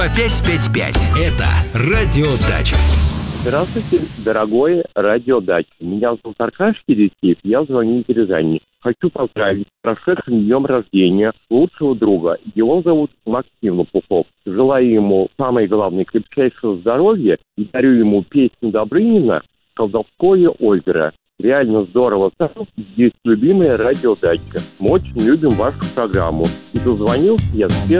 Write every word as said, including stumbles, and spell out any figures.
пять пять пять. Это Радиодача. Здравствуйте, дорогой радиодача. Меня зовут Аркаш Кирисеев, я звоню из Рязани. Хочу поздравить с прошедшим днем рождения лучшего друга. Его зовут Максим Лопухов. Желаю ему, самое главное, крепчайшего здоровья и дарю ему песню Добрынина «Колдовское озеро». Реально здорово. Здесь любимая радиодача. Мы очень любим вашу программу. И дозвонился я с